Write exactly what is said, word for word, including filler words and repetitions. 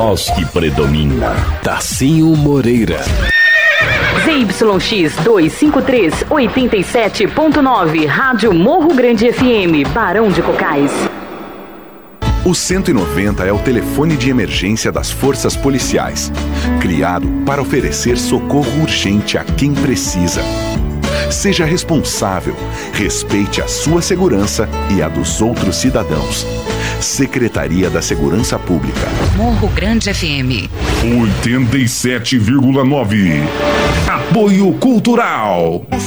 voz que predomina. Tarcinho Moreira. Z Y X duzentos e cinquenta e três, oitenta e sete ponto nove, Rádio Morro Grande F M, Barão de Cocais. O cento e noventa é o telefone de emergência das forças policiais, criado para oferecer socorro urgente a quem precisa. Seja responsável, respeite a sua segurança e a dos outros cidadãos. Secretaria da Segurança Pública. Morro Grande F M. oitenta e sete vírgula nove. Apoio Cultural.